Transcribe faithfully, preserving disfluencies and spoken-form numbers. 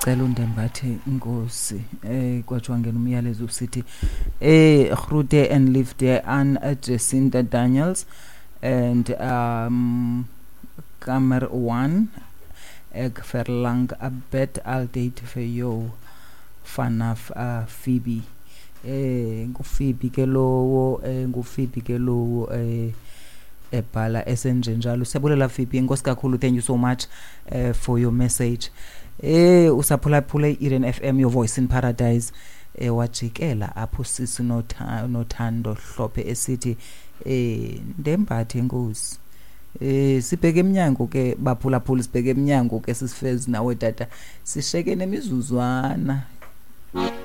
sicela undembathe inkosi eh kwathiwa ngena umyalezo usithi eh Groete and liefde aan Jacinta Daniels and um Kamer one ek verlang 'n bed altyd vir jou vanaf uh, Phoebe eh nguPhoebe ke lowo eh nguPhoebe ke lowo eh ebhala esenje njalo siyabulela Phoebe inkosi kakhulu, thank you so much uh, for your message. Eh usaphula phula iRen F M, your voice in paradise. Eh wajikela apho sisi nothando Hlophe esithi eh ndembathe inkosi. Eh sibheke eminyango ke baphula phula sibheke eminyango ke sisifezi nawe tata sisheke nemizuzwana.